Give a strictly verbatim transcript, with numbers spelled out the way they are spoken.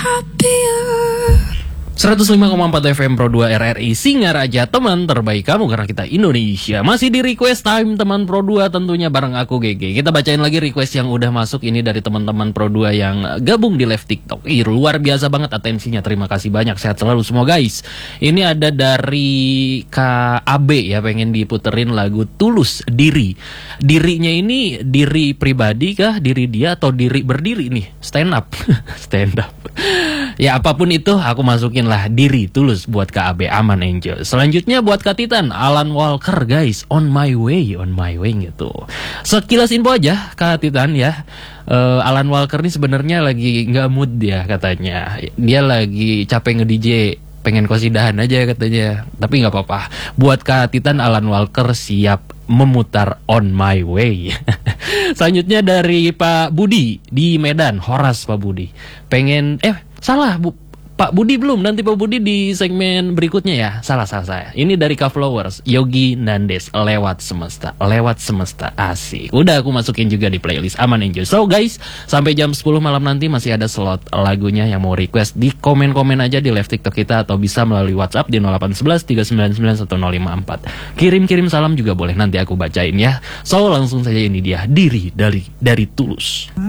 seratus lima koma empat F M Pro dua R R I Singaraja, teman terbaik kamu karena kita Indonesia. Masih di request time teman Pro dua tentunya bareng aku G G. Kita bacain lagi request yang udah masuk ini dari teman-teman Pro dua yang gabung di live TikTok. Ih, luar biasa banget atensinya. Terima kasih banyak. Sehat selalu semua guys. Ini ada dari K A B ya, pengen diputerin lagu Tulus Diri. Dirinya ini diri pribadi kah? Diri dia atau diri berdiri nih? Stand up. Stand up. Ya apapun itu aku masukin lah Diri Tulus buat K A B, aman Angel. Selanjutnya buat Kak Titan, Alan Walker guys, On My Way, On My Way gitu. Sekilas info aja Kak Titan ya. uh, Alan Walker ini sebenarnya lagi nggak mood dia katanya. Dia lagi capek nge-D J, pengen kosidahan aja katanya. Tapi nggak apa-apa. Buat Kak Titan, Alan Walker siap memutar On My Way. Selanjutnya dari Pak Budi di Medan, Horas Pak Budi. Pengen eh salah Bu Pak Budi belum, nanti Pak Budi di segmen berikutnya ya. Salah salah saya. Ini dari K Flowers, Yogi Nandes, Lewat Semesta, Lewat Semesta, asik. Udah aku masukin juga di playlist, aman enjoy. So guys, sampai jam sepuluh malam nanti masih ada slot lagunya. Yang mau request di komen-komen aja di live TikTok kita atau bisa melalui WhatsApp di nol delapan satu satu tiga sembilan sembilan satu nol lima empat. Kirim-kirim salam juga boleh, nanti aku bacain ya. So langsung saja, ini dia Diri dari dari Tulus.